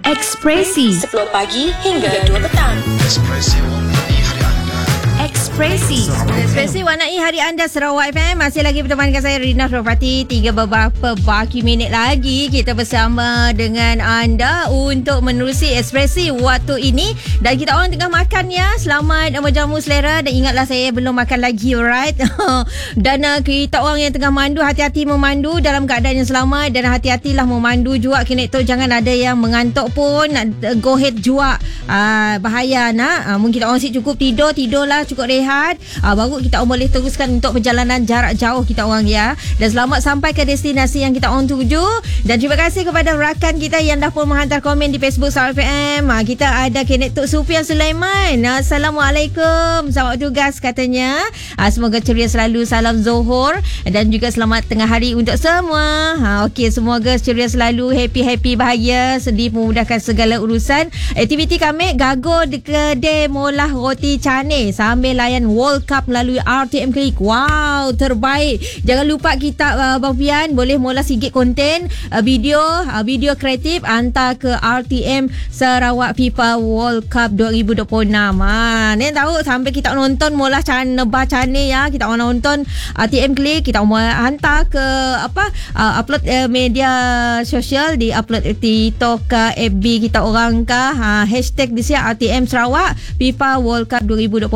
Ekspresi 10 pagi hingga 2 petang. Ekspresi warnai hari anda. Ekspresi warnai hari anda Sarawak FM. Masih lagi berteman dengan saya Rina Rofati. 3 beberapa baki minit lagi kita bersama dengan anda untuk menerusi ekspresi waktu ini. Dan kita orang tengah makan ya. Selamat menjamu selera. Dan ingatlah saya belum makan lagi, alright. Dan kita orang yang tengah mandu, hati-hati memandu dalam keadaan yang selamat. Dan hati-hatilah memandu juga. Kena tu jangan ada yang mengantuk pun. Go ahead juga. Bahaya nak. Mungkin kita orang si cukup tidurlah, cukup rehat. Baru kita orang boleh teruskan untuk perjalanan jarak jauh kita orang ya. Dan selamat sampai ke destinasi yang kita orang tuju. Dan terima kasih kepada rakan kita yang dah pun menghantar komen di Facebook Sarawak FM. Kita ada Kenneth Tok Sufian Sulaiman. Assalamualaikum. Selamat tugas katanya. Semoga ceria selalu. Salam Zohor. Dan juga selamat tengah hari untuk semua. Okey, semoga ceria selalu. Happy, bahagia. Sedih memudahkan segala urusan. Aktiviti kami gago di kedai molah roti canai sambil layan World Cup melalui RTM Klik. Wow, terbaik. Jangan lupa kita Bang Fian boleh mula sikit konten video kreatif hantar ke RTM Sarawak FIFA World Cup 2026. Ni tahu sampai kita nonton mula nebah canai ya. Kita orang nonton RTM Klik, kita mau hantar ke upload media sosial, di upload TikTok ke FB kita orang ke hashtag di sini RTM Sarawak FIFA World Cup 2026.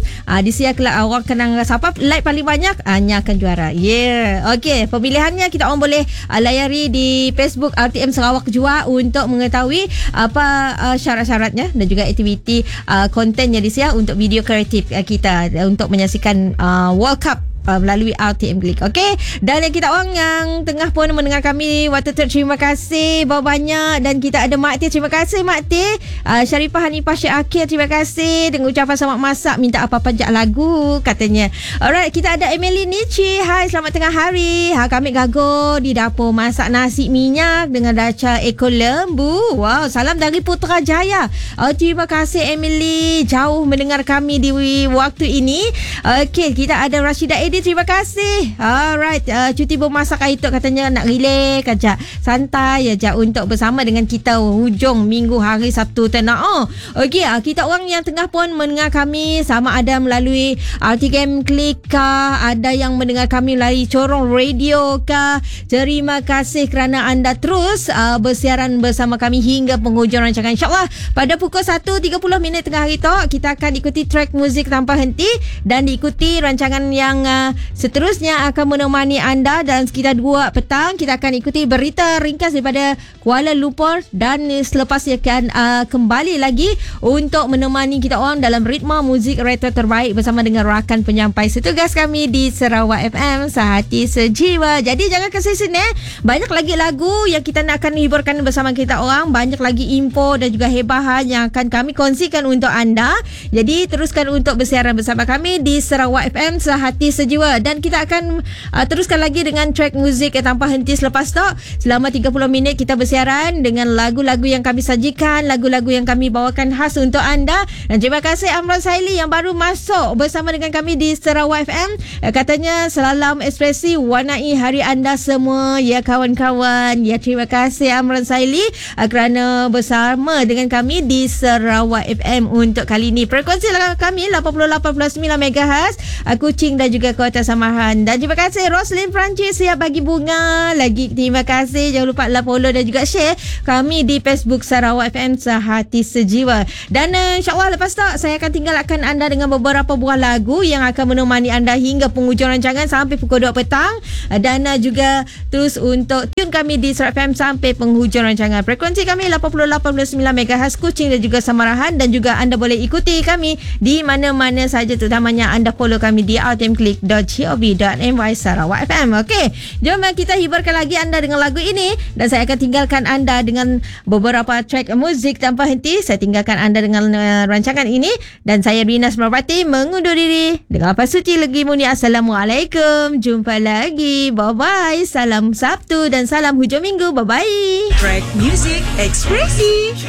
Di sini orang kena siapa like paling banyak hanya akan juara. Okey, pemilihannya kita orang boleh layari di Facebook RTM Sarawak juga untuk mengetahui apa syarat-syaratnya dan juga aktiviti kontennya di sini untuk video kreatif kita untuk menyaksikan World Cup melalui RTM Klik. Okey, dan kita orang yang tengah pun mendengar kami waktu tu, terima kasih banyak. Dan kita ada Mak Teh, terima kasih Mak Teh. Syarifah Hanifah Syekh Akhir, terima kasih dengan ucapan selamat masak, minta apa-apa jak lagu katanya. Alright, kita ada Emily Nichi. Hai, selamat tengah hari. Kami gago di dapur masak nasi minyak dengan daca ekor lembu. Wow, salam dari Putrajaya. Terima kasih Emily, jauh mendengar kami di waktu ini. Okey, kita ada Rashidah Edi, terima kasih. Alright, cuti bermasak hari tu katanya nak relax aja, santai aja untuk bersama dengan kita hujung minggu hari Sabtu tenang. Okey, kita orang yang tengah pun mendengar kami sama ada melalui RTM Klik kah, ada yang mendengar kami melalui Corong Radio kah. Terima kasih kerana anda terus bersiaran bersama kami hingga penghujung rancangan. InsyaAllah pada pukul 1.30 tengah hari tu kita akan ikuti track muzik tanpa henti dan diikuti rancangan yang seterusnya akan menemani anda. Dan sekitar 2 petang kita akan ikuti berita ringkas daripada Kuala Lumpur dan selepas akan kembali lagi untuk menemani kita orang dalam ritma muzik retro terbaik bersama dengan rakan penyampai setugas kami di Sarawak FM Sehati Sejiwa. Jadi jangan kesini, banyak lagi lagu yang kita nak akan hiburkan bersama kita orang, banyak lagi info dan juga hebahan yang akan kami kongsikan untuk anda. Jadi teruskan untuk bersiaran bersama kami di Sarawak FM Sehati Sejiwa. Dan kita akan teruskan lagi dengan track muzik tanpa henti selepas tu. Selama 30 minit kita bersiaran dengan lagu-lagu yang kami sajikan, lagu-lagu yang kami bawakan khas untuk anda. Dan terima kasih Amran Saili yang baru masuk bersama dengan kami di Sarawak FM. Katanya salam ekspresi warnai hari anda semua ya kawan-kawan. Ya, terima kasih Amran Saili kerana bersama dengan kami di Sarawak FM untuk kali ini. Frekuensi kami 88.9 MHz Kuching dan juga Kota Samaran. Dan terima kasih Roslyn Francis siap bagi bunga lagi. Terima kasih. Jangan lupa follow dan juga share kami di Facebook Sarawak FM Sehati Sejiwa. Dan insyaAllah lepas tu saya akan tinggalkan anda dengan beberapa buah lagu yang akan menemani anda hingga penghujung rancangan sampai pukul 2 petang. Dan juga terus untuk tune kami di Sarawak FM sampai penghujung rancangan. Frekuensi kami 88.9 MHz Kuching dan juga Samarahan. Dan juga anda boleh ikuti kami di mana-mana saja, terutamanya anda follow kami di rtmklik.gov.my Sarawak FM. Okey, jom kita hiburkan lagi anda dengan lagu ini. Dan saya akan tinggalkan anda dengan beberapa track muzik tanpa henti. Saya tinggalkan anda dengan rancangan ini. Dan saya Rina Semerpati mengundur diri dengan apa suci lagi muni. Assalamualaikum. Jumpa lagi. Bye-bye. Salam Sabtu dan salam hujung minggu. Bye-bye. Track muzik ekspresi.